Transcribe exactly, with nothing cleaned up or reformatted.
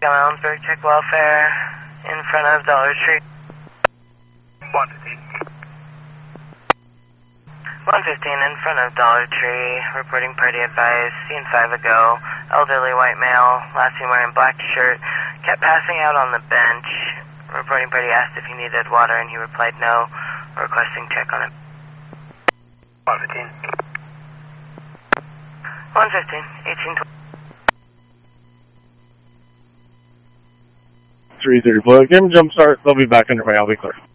Ellensburg, check welfare in front of Dollar Tree. one fifteen. one fifteen in front of Dollar Tree, reporting party advice, seen five ago, elderly white male, last seen wearing black shirt, kept passing out on the bench. Reporting party asked if he needed water and he replied no, requesting check on it. one fifteen. one fifteen, eighteen twenty. three thirty-four, give him jump start, they'll be back underway, I'll be clear.